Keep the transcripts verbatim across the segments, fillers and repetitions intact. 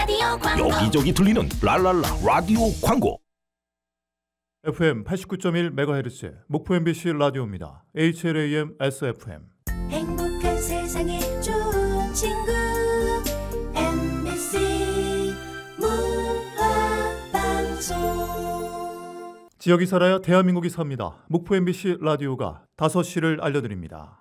라디오 광고. 여기저기 들리는 랄랄라 라디오 광고. 에프엠 팔십구 점 일 메가헤르츠 목포 엠비씨 라디오입니다. 에이치엘에이엠 에스에프엠. 행복한 세상에 좋은 친구 엠비씨 문화방송. 지역이 살아야 대한민국이 삽니다. 목포 엠비씨 라디오가 다섯 시를 알려드립니다.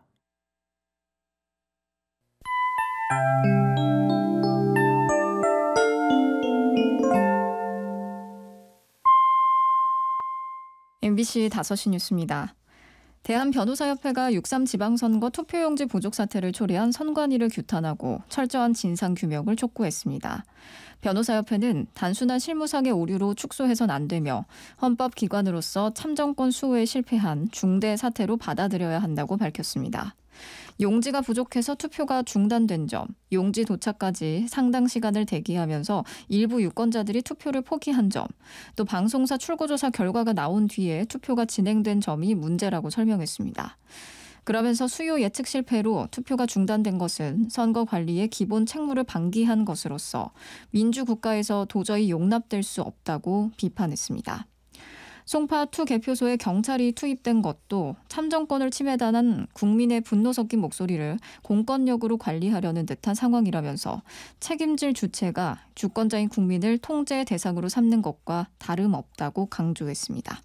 엠비씨 다섯 시 뉴스입니다. 대한변호사협회가 육삼 지방선거 투표용지 부족 사태를 초래한 선관위를 규탄하고 철저한 진상규명을 촉구했습니다. 변호사협회는 단순한 실무상의 오류로 축소해선 안 되며 헌법기관으로서 참정권 수호에 실패한 중대 사태로 받아들여야 한다고 밝혔습니다. 용지가 부족해서 투표가 중단된 점, 용지 도착까지 상당 시간을 대기하면서 일부 유권자들이 투표를 포기한 점, 또 방송사 출구조사 결과가 나온 뒤에 투표가 진행된 점이 문제라고 설명했습니다. 그러면서 수요 예측 실패로 투표가 중단된 것은 선거 관리의 기본 책무를 방기한 것으로서 민주국가에서 도저히 용납될 수 없다고 비판했습니다. 송파 투 개표소에 경찰이 투입된 것도 참정권을 침해당한 국민의 분노 섞인 목소리를 공권력으로 관리하려는 듯한 상황이라면서 책임질 주체가 주권자인 국민을 통제 대상으로 삼는 것과 다름없다고 강조했습니다.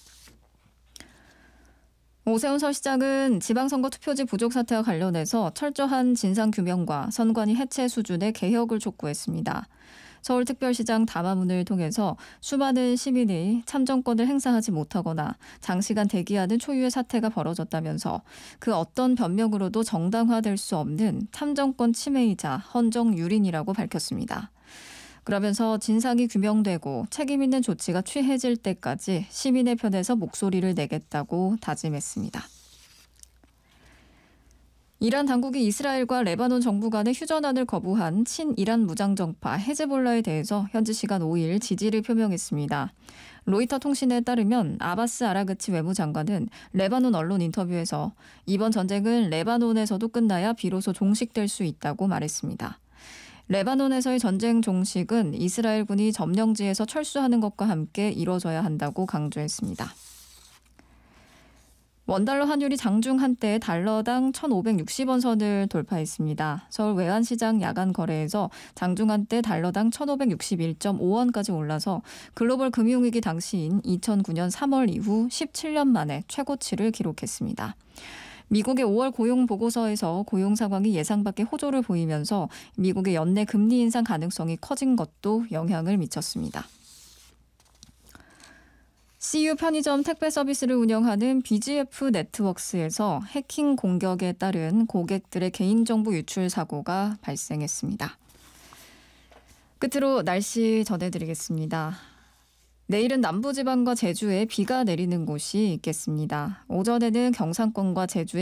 오세훈 서시장은 지방선거 투표지 부족 사태와 관련해서 철저한 진상규명과 선관위 해체 수준의 개혁을 촉구했습니다. 서울특별시장 담화문을 통해서 수많은 시민이 참정권을 행사하지 못하거나 장시간 대기하는 초유의 사태가 벌어졌다면서 그 어떤 변명으로도 정당화될 수 없는 참정권 침해이자 헌정 유린이라고 밝혔습니다. 그러면서 진상이 규명되고 책임 있는 조치가 취해질 때까지 시민의 편에서 목소리를 내겠다고 다짐했습니다. 이란 당국이 이스라엘과 레바논 정부 간의 휴전안을 거부한 친이란 무장정파 헤즈볼라에 대해서 현지 시간 오 일 지지를 표명했습니다. 로이터 통신에 따르면 아바스 아라그치 외무장관은 레바논 언론 인터뷰에서 이번 전쟁은 레바논에서도 끝나야 비로소 종식될 수 있다고 말했습니다. 레바논에서의 전쟁 종식은 이스라엘군이 점령지에서 철수하는 것과 함께 이뤄져야 한다고 강조했습니다. 원달러 환율이 장중 한때 달러당 천오백육십 원 선을 돌파했습니다. 서울 외환시장 야간 거래에서 장중 한때 달러당 천오백육십일 점 오 원까지 올라서 글로벌 금융위기 당시인 이천구 년 삼월 이후 십칠 년 만에 최고치를 기록했습니다. 미국의 오월 고용 보고서에서 고용 상황이 예상 밖의 호조를 보이면서 미국의 연내 금리 인상 가능성이 커진 것도 영향을 미쳤습니다. 씨유 편의점 택배 서비스를 운영하는 비지에프 네트워크스에서 해킹 공격에 따른 고객들의 개인정보 유출 사고가 발생했습니다. 끝으로 날씨 전해드리겠습니다. 내일은 남부지방과 제주에 비가 내리는 곳이 있겠습니다. 오전에는 경상권과 제주에